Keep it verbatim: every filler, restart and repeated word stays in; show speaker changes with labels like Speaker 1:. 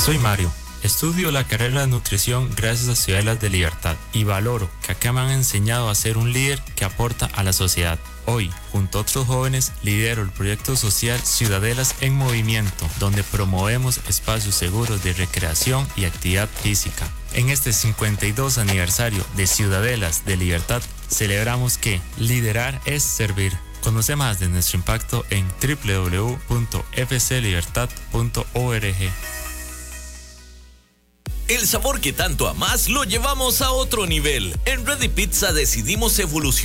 Speaker 1: Soy Mario. Estudio la carrera de nutrición gracias a Ciudadelas de Libertad y valoro que acá me han enseñado a ser un líder que aporta a la sociedad. Hoy, junto a otros jóvenes, lidero el proyecto social Ciudadelas en Movimiento, donde promovemos espacios seguros de recreación y actividad física. En este cincuenta y dos aniversario de Ciudadelas de Libertad, celebramos que liderar es servir. Conoce más de nuestro impacto en doble u doble u doble u punto f c libertad punto org.
Speaker 2: El sabor que tanto amas lo llevamos a otro nivel. En Ready Pizza decidimos evolucionar